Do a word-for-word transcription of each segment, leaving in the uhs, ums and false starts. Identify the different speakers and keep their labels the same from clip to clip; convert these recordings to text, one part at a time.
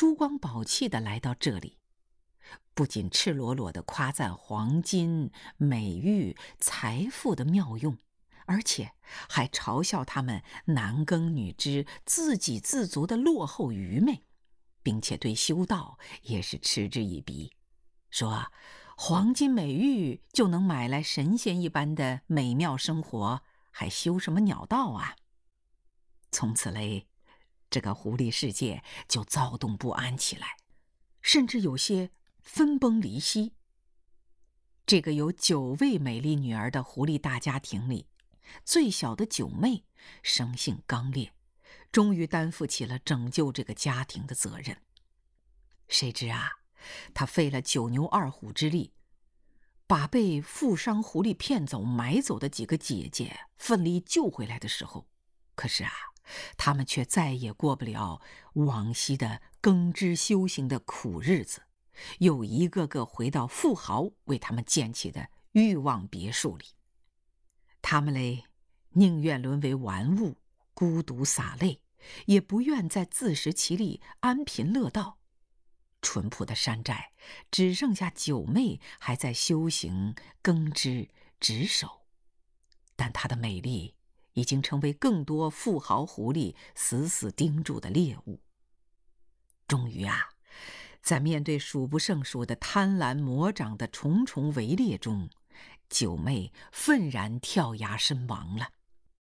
Speaker 1: 珠光宝气地来到这里，不仅赤裸裸地夸赞黄金、美玉、财富的妙用，而且还嘲笑他们男耕女织、自给自足的落后愚昧，并且对修道也是嗤之以鼻，说黄金美玉就能买来神仙一般的美妙生活，还修什么鸟道啊？从此嘞，这个狐狸世界就躁动不安起来，甚至有些分崩离析。这个有九位美丽女儿的狐狸大家庭里，最小的九妹生性刚烈，终于担负起了拯救这个家庭的责任。谁知啊，她费了九牛二虎之力，把被富商狐狸骗走买走的几个姐姐奋力救回来的时候，可是啊，他们却再也过不了往昔的耕织修行的苦日子，又一个个回到富豪为他们建起的欲望别墅里。他们嘞，宁愿沦为玩物，孤独洒泪，也不愿在自食其力，安贫乐道。淳朴的山寨只剩下九妹还在修行、耕织、值守，但她的美丽已经成为更多富豪狐狸死死盯住的猎物。终于啊，在面对数不胜数的贪婪魔掌的重重围猎中，九妹愤然跳崖身亡了。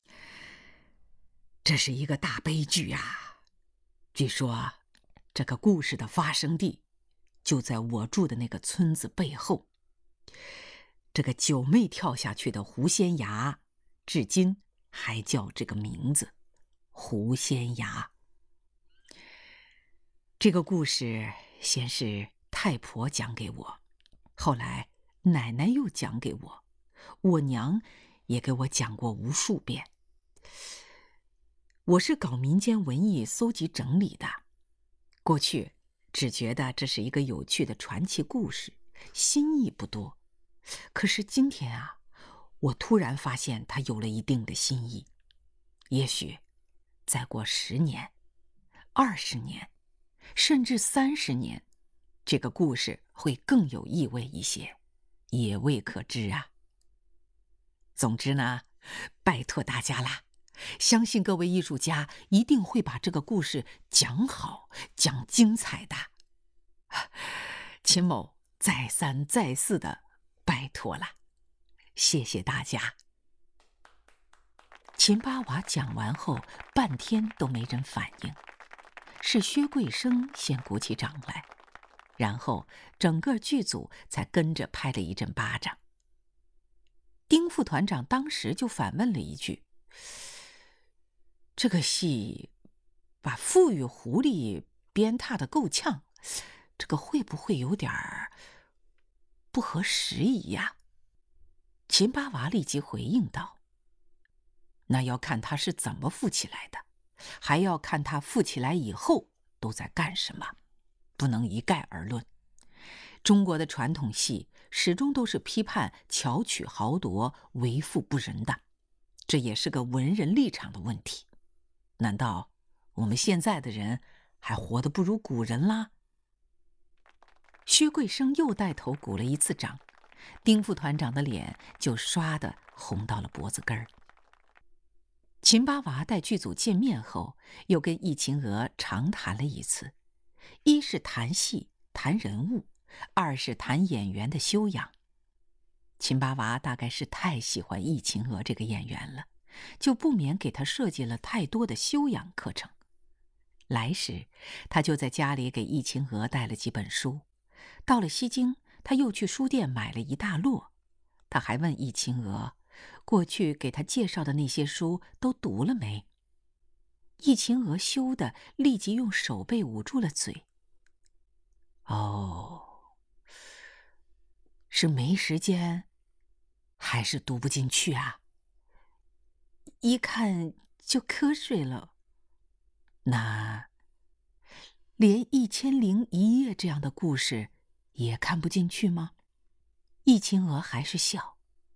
Speaker 1: 这是一个大悲剧啊！据说这个故事的发生地就在我住的那个村子背后。这个九妹跳下去的狐仙崖，至今还叫这个名字——狐仙崖。这个故事先是太婆讲给我，后来奶奶又讲给我，我娘也给我讲过无数遍。我是搞民间文艺搜集整理的，过去只觉得这是一个有趣的传奇故事，新意不多。可是今天啊，我突然发现它有了一定的新意。也许再过十年、二十年，甚至三十年，这个故事会更有意味一些，也未可知啊。总之呢，拜托大家啦，相信各位艺术家一定会把这个故事讲好、讲精彩的。秦某再三再四的拜托了，谢谢大家。秦八娃讲完后，半天都没人反应，是薛桂生先鼓起掌来，然后整个剧组才跟着拍了一阵巴掌。丁副团长当时就反问了一句：“这个戏把富裕狐狸鞭挞得够呛，这个会不会有点儿不合时宜呀？”秦八娃立即回应道：“那要看他是怎么富起来的，还要看他富起来以后都在干什么，不能一概而论。中国的传统戏始终都是批判巧取豪夺、为富不仁的，这也是个文人立场的问题。难道我们现在的人还活得不如古人啦？”薛桂生又带头鼓了一次掌，丁副团长的脸就唰的红到了脖子根儿。秦八娃带剧组见面后，又跟易秦娥长谈了一次，一是谈戏、谈人物，二是谈演员的修养。秦八娃大概是太喜欢易秦娥这个演员了，就不免给她设计了太多的修养课程。来时，他就在家里给易秦娥带了几本书，到了西京，他又去书店买了一大摞。他还问易秦娥，过去给他介绍的那些书都读了没？易秦娥羞得立即用手背捂住了嘴。哦，是没时间，还是读不进去啊？一看就瞌睡了。那连《一千零一夜》这样的故事也看不进去吗？易秦娥还是笑。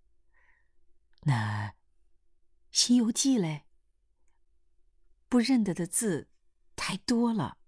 Speaker 1: 那《西游记》嘞？不认得的字太多了。